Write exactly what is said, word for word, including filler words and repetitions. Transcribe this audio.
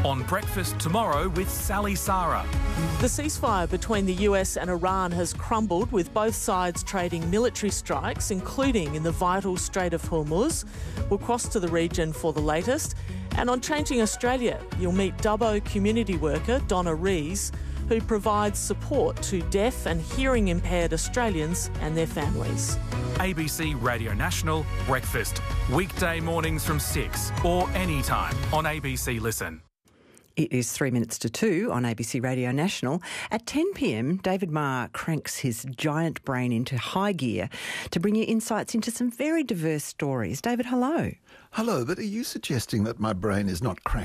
On Breakfast Tomorrow with Sally Sara. The ceasefire between the U S and Iran has crumbled, with both sides trading military strikes, including in the vital Strait of Hormuz. We'll cross to the region for the latest. And on Changing Australia, you'll meet Dubbo community worker Donna Rees, who provides support to deaf and hearing impaired Australians and their families. A B C Radio National Breakfast. Weekday mornings from six or anytime on A B C Listen. It is three minutes to two on A B C Radio National. At ten p m, David Marr cranks his giant brain into high gear to bring you insights into some very diverse stories. David, hello. Hello, but are you suggesting that my brain is not cranked